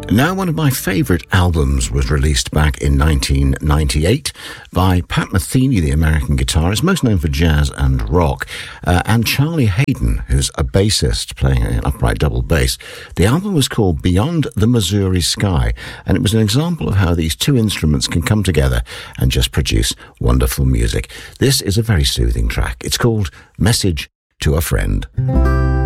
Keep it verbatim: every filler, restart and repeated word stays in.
Now, one of my favourite albums was released back in nineteen ninety-eight by Pat Metheny, the American guitarist, most known for jazz and rock, uh, and Charlie Haden, who's a bassist playing an upright double bass. The album was called Beyond the Missouri Sky, and it was an example of how these two instruments can come together and just produce wonderful music. This is a very soothing track. It's called Message to a Friend.